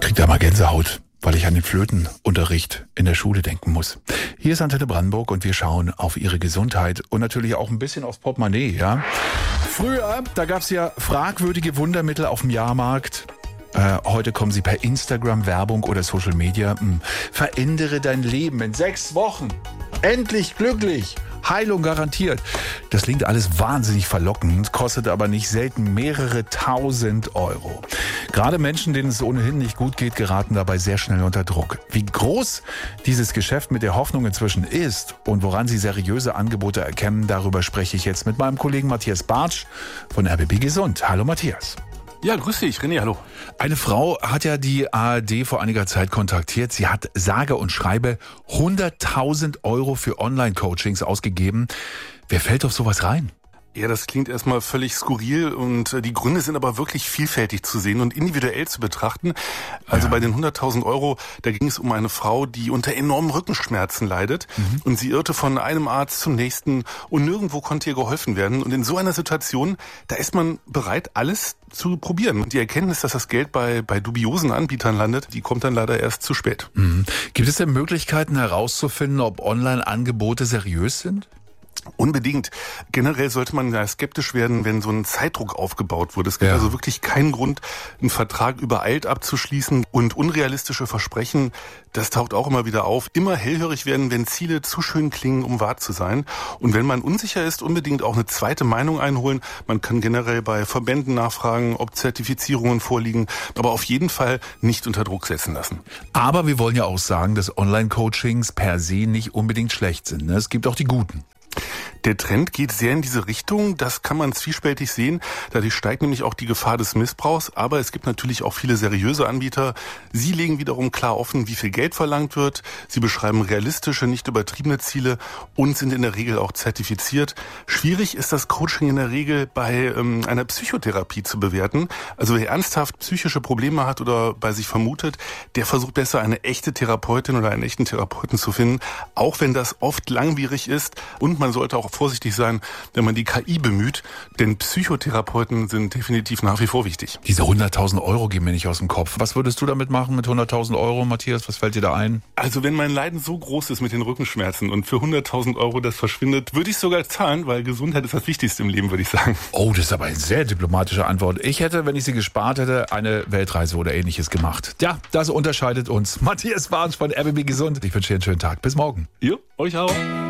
krieg da mal Gänsehaut, weil ich an den Flötenunterricht in der Schule denken muss. Hier ist Antenne Brandenburg und wir schauen auf ihre Gesundheit und natürlich auch ein bisschen aufs Portemonnaie, ja. Früher, da gab's ja fragwürdige Wundermittel auf dem Jahrmarkt. Heute kommen sie per Instagram, Werbung oder Social Media. Verändere dein Leben in 6 Wochen. Endlich glücklich. Heilung garantiert. Das klingt alles wahnsinnig verlockend, kostet aber nicht selten mehrere 1000 Euro. Gerade Menschen, denen es ohnehin nicht gut geht, geraten dabei sehr schnell unter Druck. Wie groß dieses Geschäft mit der Hoffnung inzwischen ist und woran Sie seriöse Angebote erkennen, darüber spreche ich jetzt mit meinem Kollegen Matthias Bartsch von RBB Gesund. Hallo Matthias. Ja, grüß dich, René, hallo. Eine Frau hat ja die ARD vor einiger Zeit kontaktiert. Sie hat sage und schreibe 100.000 Euro für Online-Coachings ausgegeben. Wer fällt auf sowas rein? Ja, das klingt erstmal völlig skurril und die Gründe sind aber wirklich vielfältig zu sehen und individuell zu betrachten. Also bei den 100.000 Euro, da ging es um eine Frau, die unter enormen Rückenschmerzen leidet und sie irrte von einem Arzt zum nächsten und nirgendwo konnte ihr geholfen werden. Und in so einer Situation, da ist man bereit, alles zu probieren. Und die Erkenntnis, dass das Geld bei dubiosen Anbietern landet, die kommt dann leider erst zu spät. Gibt es denn Möglichkeiten herauszufinden, ob Online-Angebote seriös sind? Unbedingt. Generell sollte man ja skeptisch werden, wenn so ein Zeitdruck aufgebaut wurde. Es gibt also wirklich keinen Grund, einen Vertrag übereilt abzuschließen und unrealistische Versprechen, das taucht auch immer wieder auf. Immer hellhörig werden, wenn Ziele zu schön klingen, um wahr zu sein. Und wenn man unsicher ist, unbedingt auch eine zweite Meinung einholen. Man kann generell bei Verbänden nachfragen, ob Zertifizierungen vorliegen, aber auf jeden Fall nicht unter Druck setzen lassen. Aber wir wollen ja auch sagen, dass Online-Coachings per se nicht unbedingt schlecht sind, ne? Es gibt auch die guten. Der Trend geht sehr in diese Richtung, das kann man zwiespältig sehen, dadurch steigt nämlich auch die Gefahr des Missbrauchs, aber es gibt natürlich auch viele seriöse Anbieter. Sie legen wiederum klar offen, wie viel Geld verlangt wird, sie beschreiben realistische, nicht übertriebene Ziele und sind in der Regel auch zertifiziert. Schwierig ist das Coaching in der Regel bei einer Psychotherapie zu bewerten. Also wer ernsthaft psychische Probleme hat oder bei sich vermutet, der versucht besser eine echte Therapeutin oder einen echten Therapeuten zu finden, auch wenn das oft langwierig ist und man sollte auch vorsichtig sein, wenn man die KI bemüht, denn Psychotherapeuten sind definitiv nach wie vor wichtig. Diese 100.000 Euro gehen mir nicht aus dem Kopf. Was würdest du damit machen mit 100.000 Euro, Matthias? Was fällt dir da ein? Also wenn mein Leiden so groß ist mit den Rückenschmerzen und für 100.000 Euro das verschwindet, würde ich sogar zahlen, weil Gesundheit ist das Wichtigste im Leben, würde ich sagen. Oh, das ist aber eine sehr diplomatische Antwort. Ich hätte, wenn ich sie gespart hätte, eine Weltreise oder Ähnliches gemacht. Ja, das unterscheidet uns. Matthias Bartsch von RBB Gesund. Ich wünsche dir einen schönen Tag. Bis morgen. Jo, euch auch.